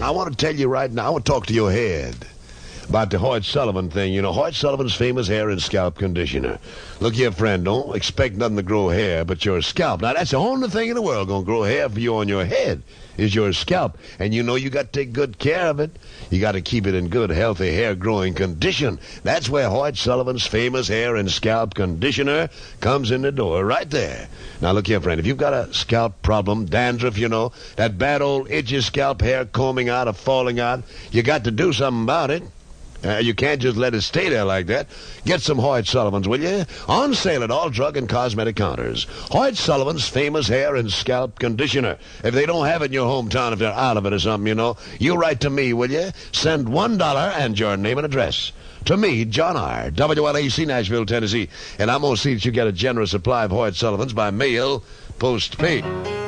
I want to tell you right now, I want to talk to your head about the Hoyt Sullivan thing. You know, Hoyt Sullivan's famous hair and scalp conditioner. Look here, friend, don't expect nothing to grow hair but your scalp. Now, that's the only thing in the world going to grow hair for you on your head is your scalp. And you know you got to take good care of it. You got to keep it in good, healthy hair-growing condition. That's where Hoyt Sullivan's famous hair and scalp conditioner comes in the door, right there. Now, look here, friend, if you've got a scalp problem, dandruff, you know, that bad old itchy scalp hair combing out or falling out, you got to do something about it. You can't just let it stay there like that. Get some Hoyt Sullivan's, will you? On sale at all drug and cosmetic counters. Hoyt Sullivan's famous hair and scalp conditioner. If they don't have it in your hometown, if they're out of it or something, you know, you write to me, will you? Send $1 and your name and address. To me, John R., WLAC, Nashville, Tennessee. And I'm going to see that you get a generous supply of Hoyt Sullivan's by mail, postpaid.